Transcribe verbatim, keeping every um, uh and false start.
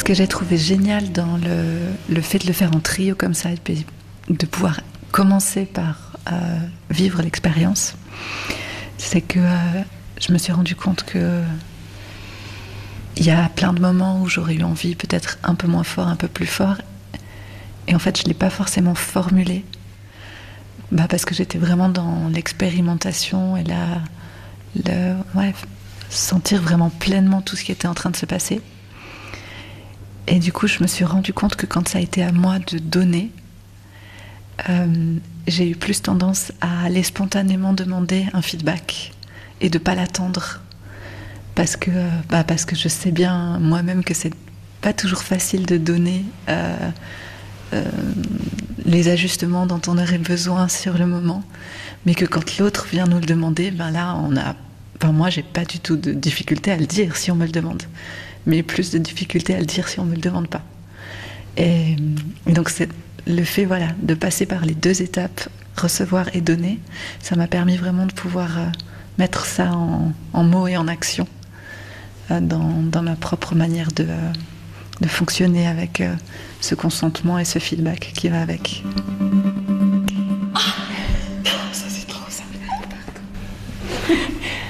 que j'ai trouvé génial dans le, le fait de le faire en trio comme ça, et puis de pouvoir commencer par euh, vivre l'expérience, c'est que euh, je me suis rendu compte que il y a plein de moments où j'aurais eu envie peut-être un peu moins fort, un peu plus fort, et en fait je ne l'ai pas forcément formulé, bah parce que j'étais vraiment dans l'expérimentation et la, le, ouais, sentir vraiment pleinement tout ce qui était en train de se passer. Et du coup, je me suis rendu compte que quand ça a été à moi de donner, euh, j'ai eu plus tendance à aller spontanément demander un feedback et de ne pas l'attendre. Parce que, bah parce que je sais bien moi-même que c'est pas toujours facile de donner euh, euh, les ajustements dont on aurait besoin sur le moment, mais que quand l'autre vient nous le demander, ben là, on a, enfin moi, j'ai pas du tout de difficulté à le dire si on me le demande, mais plus de difficulté à le dire si on me le demande pas. Et, et donc c'est le fait, voilà, de passer par les deux étapes, recevoir et donner, ça m'a permis vraiment de pouvoir euh, mettre ça en, en mots et en action. Dans, dans ma propre manière de, de fonctionner avec euh, ce consentement et ce feedback qui va avec. Ah, ça c'est trop ça.